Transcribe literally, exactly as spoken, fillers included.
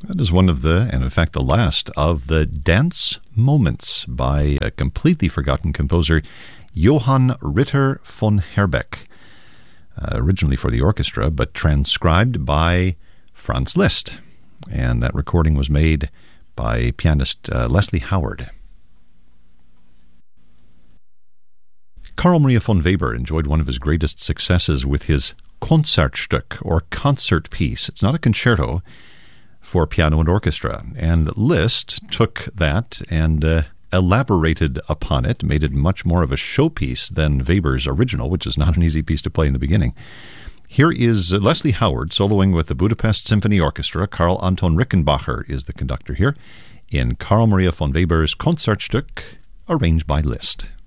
That is one of the, and in fact the last, of the dance moments by a completely forgotten composer, Johann Ritter von Herbeck, uh, originally for the orchestra, but transcribed by Franz Liszt. And that recording was made by pianist uh, Leslie Howard. Carl Maria von Weber enjoyed one of his greatest successes with his Konzertstück, or concert piece. It's not a concerto, for piano and orchestra. And Liszt took that and uh, elaborated upon it, made it much more of a showpiece than Weber's original, which is not an easy piece to play in the beginning. Here is Leslie Howard soloing with the Budapest Symphony Orchestra. Karl Anton Rickenbacher is the conductor here in Carl Maria von Weber's Konzertstück, arranged by Liszt.